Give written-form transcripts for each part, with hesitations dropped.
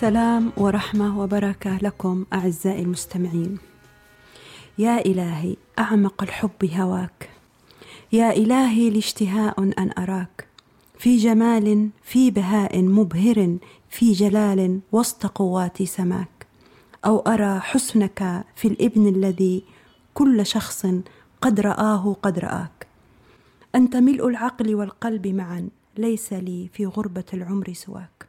سلام ورحمة وبركة لكم أعزائي المستمعين. يا إلهي أعمق الحب هواك، يا إلهي لاشتهاء أن أراك في جمال، في بهاء مبهر، في جلال وسط قوات سماك، أو أرى حسنك في الابن الذي كل شخص قد رآه قد رآك. أنت ملء العقل والقلب معا، ليس لي في غربة العمر سواك.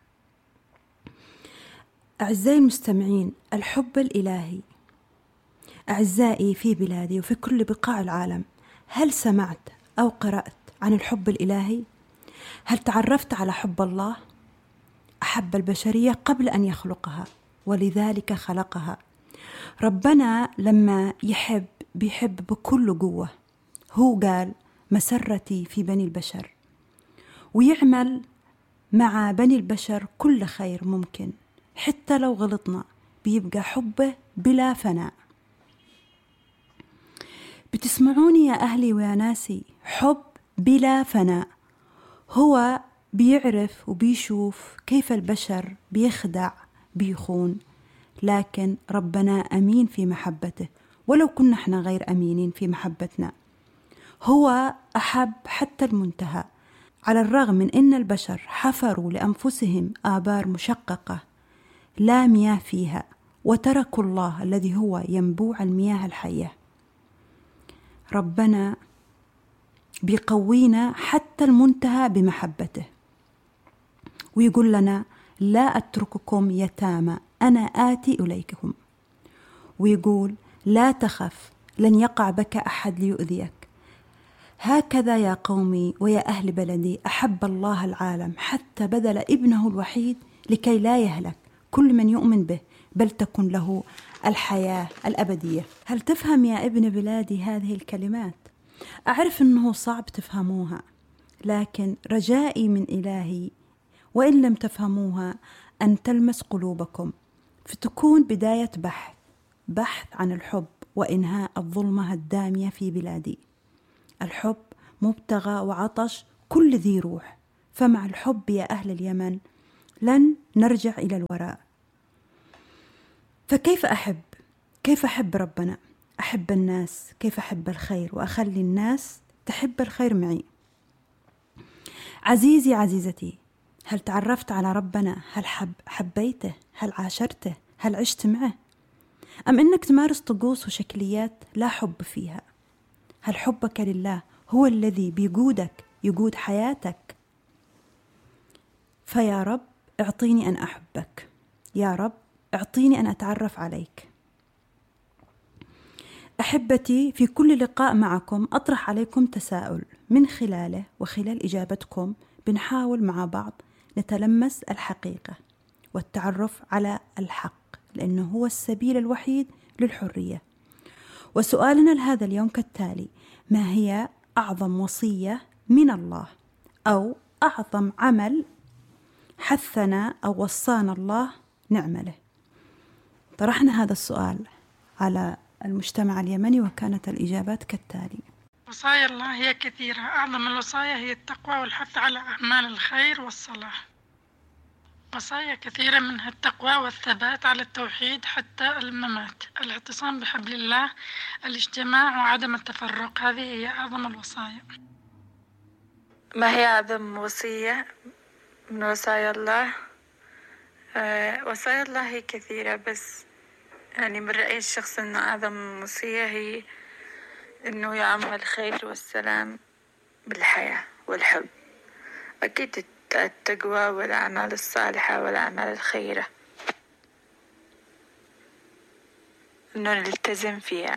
أعزائي المستمعين، الحب الإلهي. أعزائي في بلادي وفي كل بقاع العالم، هل سمعت أو قرأت عن الحب الإلهي؟ هل تعرفت على حب الله؟ أحب البشرية قبل أن يخلقها، ولذلك خلقها. ربنا لما يحب بيحب بكل قوة. هو قال مسرتي في بني البشر، ويعمل مع بني البشر كل خير ممكن، حتى لو غلطنا بيبقى حبه بلا فناء. بتسمعوني يا أهلي ويا ناسي، حب بلا فناء. هو بيعرف وبيشوف كيف البشر بيخدع بيخون، لكن ربنا أمين في محبته، ولو كنا احنا غير أمينين في محبتنا. هو أحب حتى المنتهى، على الرغم من أن البشر حفروا لأنفسهم آبار مشققة لا مياه فيها، وتركوا الله الذي هو ينبوع المياه الحية. ربنا بيقوينا حتى المنتهى بمحبته، ويقول لنا لا أترككم يتامى، أنا آتي إليكم. ويقول لا تخف، لن يقع بك أحد ليؤذيك. هكذا يا قومي ويا أهل بلدي أحب الله العالم حتى بذل ابنه الوحيد لكي لا يهلك كل من يؤمن به، بل تكن له الحياة الأبدية. هل تفهم يا ابن بلادي هذه الكلمات؟ أعرف أنه صعب تفهموها، لكن رجائي من إلهي وإن لم تفهموها أن تلمس قلوبكم، فتكون بداية بحث عن الحب وإنهاء الظلمة الدامية في بلادي. الحب مبتغى وعطش كل ذي روح، فمع الحب يا أهل اليمن لن نرجع إلى الوراء. فكيف أحب؟ كيف أحب ربنا؟ أحب الناس، كيف أحب الخير وأخلي الناس تحب الخير معي. عزيزي عزيزتي، هل تعرفت على ربنا؟ هل حبيته؟ هل عاشرته؟ هل عشت معه؟ أم إنك تمارس طقوس وشكليات لا حب فيها؟ هل حبك لله هو الذي بيقودك، يقود حياتك؟ فيا رب اعطيني أن أحبك، يا رب اعطيني أن أتعرف عليك. أحبتي، في كل لقاء معكم أطرح عليكم تساؤل، من خلاله وخلال إجابتكم بنحاول مع بعض نتلمس الحقيقة والتعرف على الحق، لأنه هو السبيل الوحيد للحرية. وسؤالنا لهذا اليوم كالتالي: ما هي أعظم وصية من الله، أو أعظم عمل حثنا أو وصانا الله نعمله؟ طرحنا هذا السؤال على المجتمع اليمني، وكانت الإجابات كالتالي: وصايا الله هي كثيرة، أعظم الوصايا هي التقوى والحث على أعمال الخير والصلاح. وصايا كثيرة، منها التقوى والثبات على التوحيد حتى الممات، الاعتصام بحبل الله، الاجتماع وعدم التفرق. هذه هي أعظم الوصايا. ما هي أعظم وصية من وصايا الله؟ وصايا الله هي كثيرة، بس يعني من رأيي الشخص أن أعظم وصية هي أنه يعم الخير والسلام بالحياة والحب. أكيد التقوى والأعمال الصالحة والأعمال الخيرة أنه نلتزم فيها.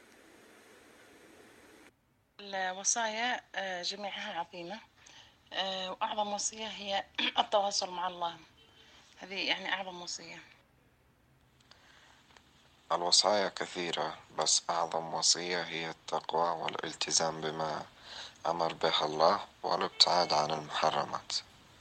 الوصايا جميعها عظيمة، وأعظم وصية هي التواصل مع الله. هذه يعني أعظم وصية. الوصايا كثيرة، بس أعظم وصية هي التقوى والالتزام بما أمر به الله والابتعاد عن المحرمات.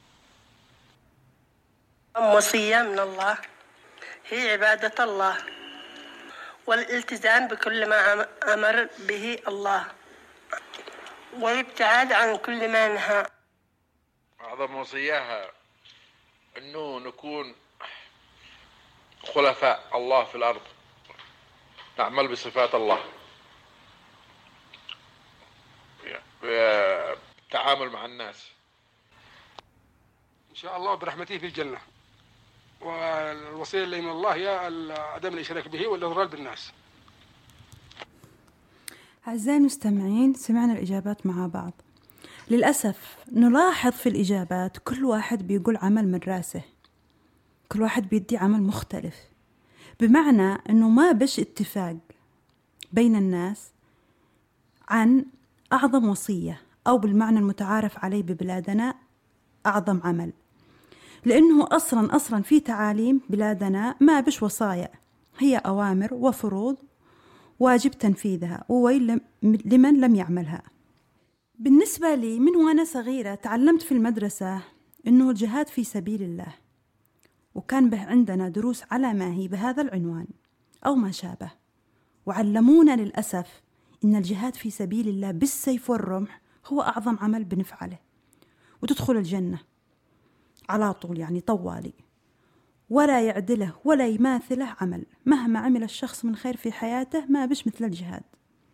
وصية من الله هي عبادة الله والالتزام بكل ما أمر به الله والابتعاد عن كل ما نهى. أعظم وصياها أنه نكون خلفاء الله في الأرض، نعمل بصفات الله، التعامل مع الناس إن شاء الله برحمته في الجنة. والوصية اللي من الله هي عدم الإشراك به والإضلال بالناس. أعزائي المستمعين، سمعنا الإجابات مع بعض. للأسف نلاحظ في الإجابات كل واحد بيقول عمل من راسه، كل واحد بيدي عمل مختلف، بمعنى أنه ما بش اتفاق بين الناس عن أعظم وصية، أو بالمعنى المتعارف عليه ببلادنا أعظم عمل، لأنه أصلا في تعاليم بلادنا ما بش وصايا، هي أوامر وفروض واجب تنفيذها، وويل لمن لم يعملها. بالنسبة لي من وأنا صغيرة تعلمت في المدرسة أنه الجهاد في سبيل الله، وكان به عندنا دروس على ما هي بهذا العنوان أو ما شابه، وعلمونا للأسف أن الجهاد في سبيل الله بالسيف والرمح هو أعظم عمل بنفعله، وتدخل الجنة على طول، يعني طوالي، ولا يعدله ولا يماثله عمل، مهما عمل الشخص من خير في حياته ما بش مثل الجهاد.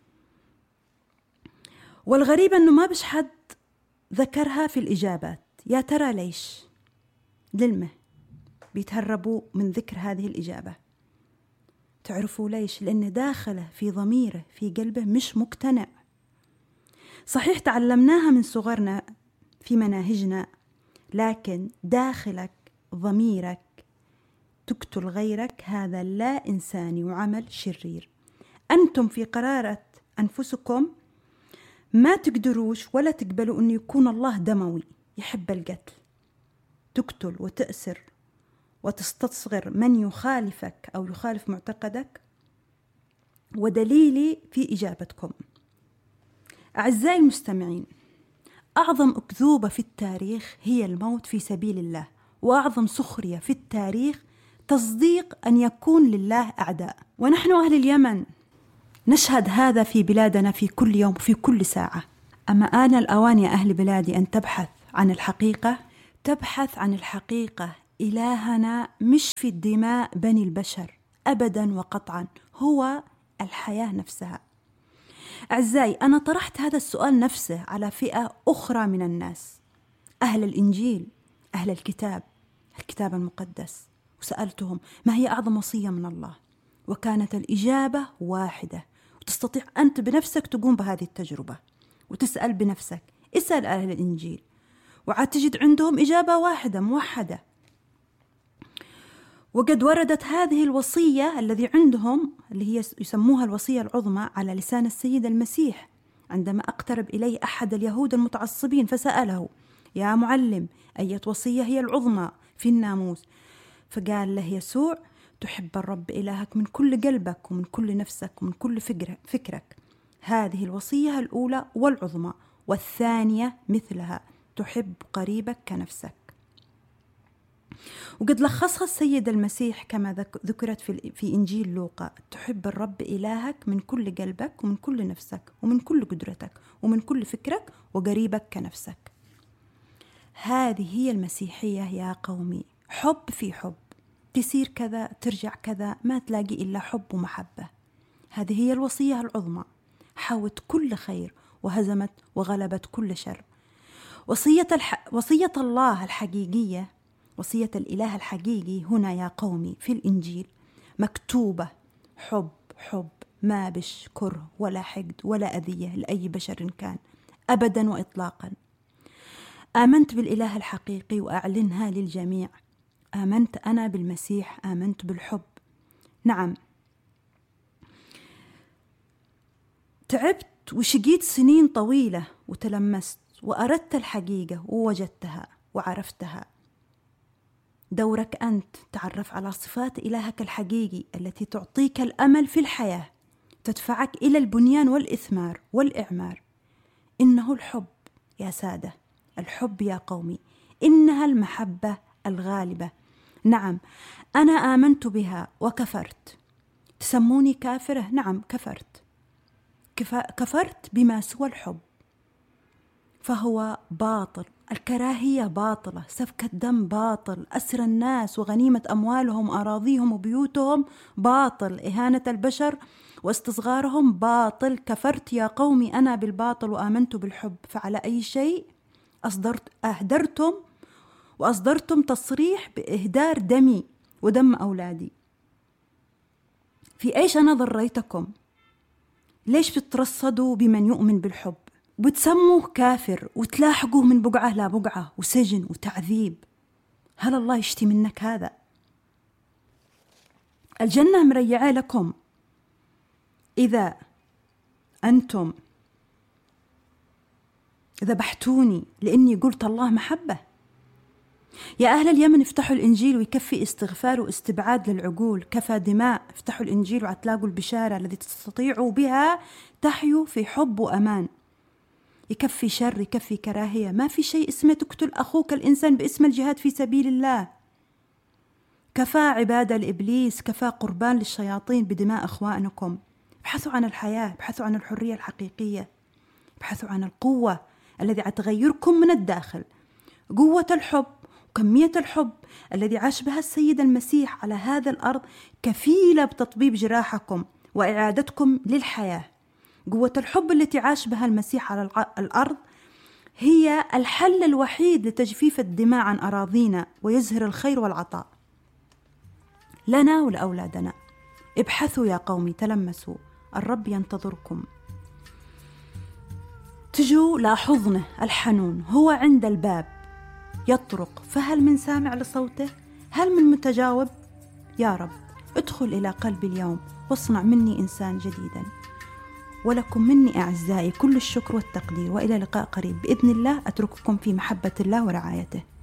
والغريب أنه ما بش حد ذكرها في الإجابات. يا ترى ليش؟ للمه بيتهربوا من ذكر هذه الإجابة. تعرفوا ليش؟ لأن داخله في ضميره في قلبه مش مقتنع. صحيح تعلمناها من صغرنا في مناهجنا، لكن داخلك ضميرك تقتل غيرك، هذا لا إنساني وعمل شرير. أنتم في قرارة أنفسكم ما تقدروش ولا تقبلوا أن يكون الله دموي يحب القتل، تقتل وتأسر وتستصغر من يخالفك أو يخالف معتقدك. ودليلي في إجابتكم. أعزائي المستمعين، أعظم أكذوبة في التاريخ هي الموت في سبيل الله، وأعظم سخرية في التاريخ تصديق أن يكون لله أعداء. ونحن أهل اليمن نشهد هذا في بلادنا في كل يوم في كل ساعة. أما آن الأوان يا أهل بلادي أن تبحث عن الحقيقة، تبحث عن الحقيقة. إلهنا مش في الدماء بني البشر أبدا وقطعا، هو الحياة نفسها. أعزائي، أنا طرحت هذا السؤال نفسه على فئة أخرى من الناس، أهل الإنجيل، أهل الكتاب المقدس، وسألتهم ما هي أعظم وصية من الله، وكانت الإجابة واحدة. وتستطيع أنت بنفسك تقوم بهذه التجربة وتسأل بنفسك، اسأل أهل الإنجيل وعاد تجد عندهم إجابة واحدة موحدة. وقد وردت هذه الوصية الذي عندهم اللي هي يسموها الوصية العظمى على لسان السيد المسيح، عندما أقترب إليه أحد اليهود المتعصبين فسأله: يا معلم، أية وصية هي العظمى في الناموس؟ فقال له يسوع: تحب الرب إلهك من كل قلبك ومن كل نفسك ومن كل فكرك. هذه الوصية الأولى والعظمى، والثانية مثلها: تحب قريبك كنفسك. وقد لخصها السيد المسيح كما ذكرت في إنجيل لوقا: تحب الرب إلهك من كل قلبك ومن كل نفسك ومن كل قدرتك ومن كل فكرك، وقريبك كنفسك. هذه هي المسيحية يا قومي، حب في حب، تسير كذا ترجع كذا، ما تلاقي إلا حب ومحبة. هذه هي الوصية العظمى، حوت كل خير وهزمت وغلبت كل شر. وصية الله الحقيقية، وصية الإله الحقيقي هنا يا قومي في الإنجيل مكتوبة: حب، حب، ما بش كره ولا حقد ولا أذية لأي بشر كان أبدا وإطلاقا. آمنت بالإله الحقيقي وأعلنها للجميع. آمنت أنا بالمسيح، آمنت بالحب. نعم، تعبت وشقيت سنين طويلة وتلمست وأردت الحقيقة ووجدتها وعرفتها. دورك أنت تعرف على صفات إلهك الحقيقي التي تعطيك الأمل في الحياة، تدفعك إلى البنيان والإثمار والإعمار. إنه الحب يا سادة، الحب يا قومي، إنها المحبة الغالبة. نعم، أنا آمنت بها وكفرت. تسموني كافرة؟ نعم، كفرت بما سوى الحب، فهو باطل الكراهية باطلة، سفك الدم باطل، أسر الناس وغنيمة أموالهم أراضيهم وبيوتهم باطل، إهانة البشر واستصغارهم باطل. كفرت يا قومي أنا بالباطل وآمنت بالحب، فعلى أي شيء أصدرتم تصريح بإهدار دمي ودم أولادي. في إيش أنا ضريتكم؟ ليش بتترصدوا بمن يؤمن بالحب وبتسموه كافر وتلاحقوه من بقعة لا بقعة وسجن وتعذيب؟ هل الله يشتي منك هذا؟ الجنة مريعة لكم إذا أنتم ذبحتوني لأني قلت الله محبة. يا أهل اليمن افتحوا الإنجيل ويكفي استغفار واستبعاد للعقول، كفى دماء. افتحوا الإنجيل وهتلاقوا البشارة التي تستطيعوا بها تحيوا في حب وأمان. يكفي شر، يكفي كراهية. ما في شيء اسمه تقتل أخوك الإنسان باسم الجهاد في سبيل الله. كفى عبادة لإبليس، كفى قربان للشياطين بدماء أخوانكم. ابحثوا عن الحياة، ابحثوا عن الحرية الحقيقية، ابحثوا عن القوة الذي تغيركم من الداخل، قوة الحب وكمية الحب الذي عاش بها السيد المسيح على هذا الأرض، كفيلة بتطبيب جراحكم وإعادتكم للحياة. قوة الحب التي عاش بها المسيح على الأرض هي الحل الوحيد لتجفيف الدماء عن أراضينا ويزهر الخير والعطاء لنا ولأولادنا. ابحثوا يا قومي، تلمسوا، الرب ينتظركم. تجوا لحضنه الحنون، هو عند الباب يطرق، فهل من سامع لصوته؟ هل من متجاوب؟ يا رب ادخل إلى قلبي اليوم واصنع مني إنسان جديدا. ولكم مني أعزائي كل الشكر والتقدير، وإلى لقاء قريب بإذن الله. أترككم في محبة الله ورعايته.